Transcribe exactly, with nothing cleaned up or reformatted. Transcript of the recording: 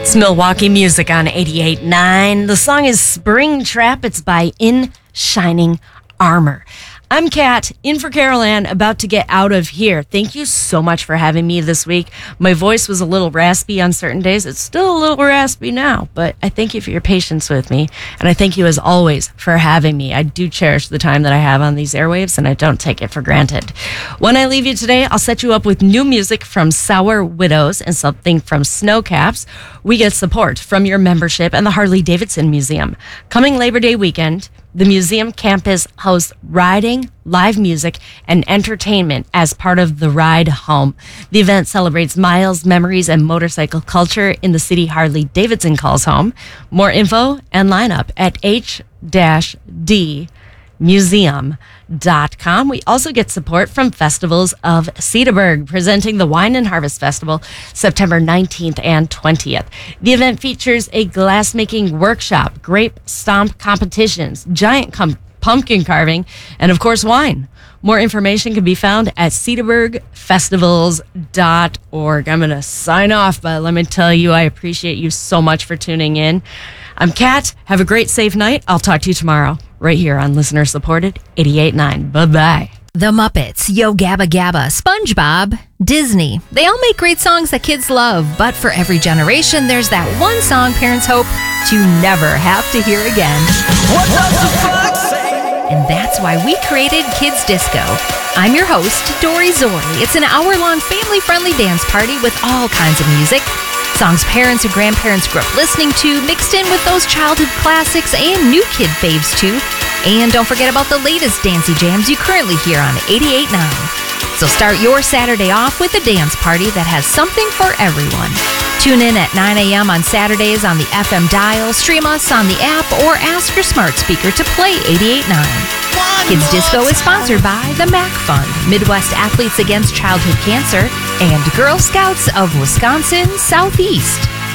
It's Milwaukee Music on eighty-eight point nine. The song is Spring Trap. It's by In Shining Armor. I'm Kat, in for Carol Ann, about to get out of here. Thank you so much for having me this week. My voice was a little raspy on certain days. It's still a little raspy now, but I thank you for your patience with me. And I thank you, as always, for having me. I do cherish the time that I have on these airwaves, and I don't take it for granted. When I leave you today, I'll set you up with new music from Sour Widows and something from Snowcaps. We get support from your membership and the Harley-Davidson Museum. Coming Labor Day weekend, the museum campus hosts riding, live music, and entertainment as part of the Ride Home. The event celebrates miles, memories, and motorcycle culture in the city Harley-Davidson calls home. More info and lineup at h d museum dot com. We also get support from Festivals of Cedarburg, presenting the Wine and Harvest Festival September nineteenth and twentieth. The event features a glassmaking workshop, grape stomp competitions, giant com- pumpkin carving, and of course wine. More information can be found at cedarburg festivals dot org. I'm going to sign off, but let me tell you, I appreciate you so much for tuning in. I'm Kat. Have a great, safe night. I'll talk to you tomorrow, right here on listener-supported eighty-eight point nine. Bye-bye. The Muppets, Yo Gabba Gabba, SpongeBob, Disney. They all make great songs that kids love, but for every generation, there's that one song parents hope to never have to hear again. What does the fuck say? And that's why we created Kids Disco. I'm your host, Dory Zori. It's an hour-long family-friendly dance party with all kinds of music. Songs parents and grandparents grew up listening to, mixed in with those childhood classics and new kid faves too. And don't forget about the latest dancey jams you currently hear on eighty-eight point nine. So start your Saturday off with a dance party that has something for everyone. Tune in at nine a.m. on Saturdays on the F M dial, stream us on the app, or ask your smart speaker to play eighty-eight point nine. Kids Disco is sponsored by the MAC Fund, Midwest Athletes Against Childhood Cancer, and Girl Scouts of Wisconsin Southeast.